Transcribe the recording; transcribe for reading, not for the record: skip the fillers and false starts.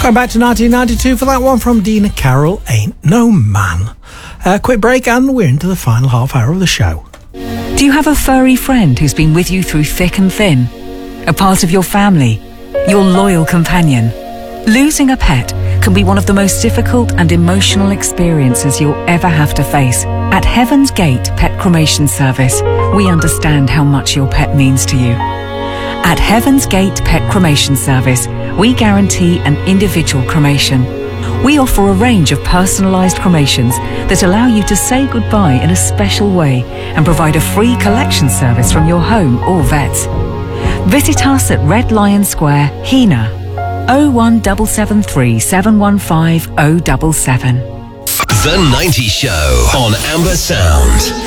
Going back to 1992 for that one from Dina Carroll, Ain't No Man. Quick break and we're into the final half hour of the show. Do you have a furry friend who's been with you through thick and thin? A part of your family? Your loyal companion? Losing a pet can be one of the most difficult and emotional experiences you'll ever have to face. At Heaven's Gate Pet Cremation Service, we understand how much your pet means to you. At Heaven's Gate Pet Cremation Service, we guarantee an individual cremation. We offer a range of personalised cremations that allow you to say goodbye in a special way and provide a free collection service from your home or vets. Visit us at Red Lion Square, Hena, 01773 715 077. The 90 Show on Amber Sound.